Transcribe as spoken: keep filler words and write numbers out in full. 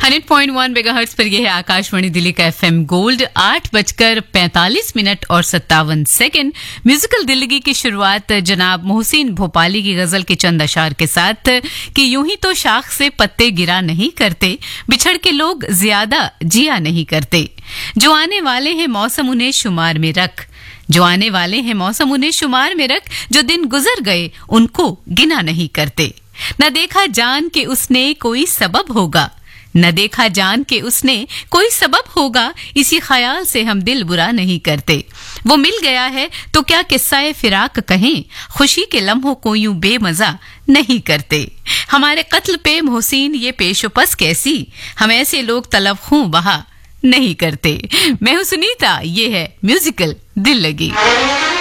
Hundred point one megahertz पर यह है आकाशवाणी दिल्ली का एफएम गोल्ड। आठ बजकर पैंतालीस मिनट और सत्तावन सेकंड। म्यूजिकल दिल्ली की शुरुआत जनाब मोहसिन भोपाली की गजल के चंद अशार के साथ कि यूं ही तो शाख से पत्ते गिरा नहीं करते, बिछड़ के लोग ज्यादा जिया नहीं करते। जो आने वाले हैं मौसम उन्हें शुमार में रख, जो आने वाले हैं मौसम उन्हें शुमार में रख, जो दिन गुजर गए उनको गिना नहीं करते। न देखा जान के उसने कोई सबब होगा, न देखा जान के उसने कोई सबब होगा, इसी ख्याल से हम दिल बुरा नहीं करते। वो मिल गया है तो क्या किस्सा फिराक कहें, खुशी के लम्हों को यूं बेमजा नहीं करते। हमारे कत्ल पे मोहसिन ये पेशोपस कैसी, हम ऐसे लोग तलब खूं बहा नहीं करते। मैं हूं सुनीता, ये है म्यूजिकल दिल लगी।